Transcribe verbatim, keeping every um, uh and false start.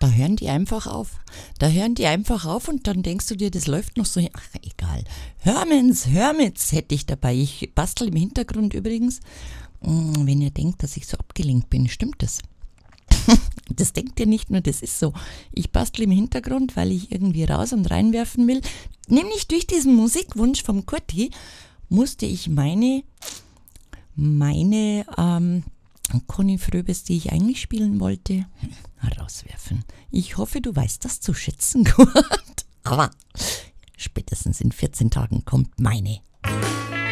Da hören die einfach auf. Da hören die einfach auf und dann denkst du dir, das läuft noch so hin. Ach, egal. Hörmens, Hörmens hätte ich dabei. Ich bastel im Hintergrund übrigens. Wenn ihr denkt, dass ich so abgelenkt bin, stimmt das? Das denkt ihr nicht nur, das ist so. Ich bastel im Hintergrund, weil ich irgendwie raus und reinwerfen will. Nämlich durch diesen Musikwunsch vom Kurti musste ich meine, meine ähm, Conny Fröbes, die ich eigentlich spielen wollte, rauswerfen. Ich hoffe, du weißt das zu schätzen, Kurt. Aber spätestens in vierzehn Tagen kommt meine.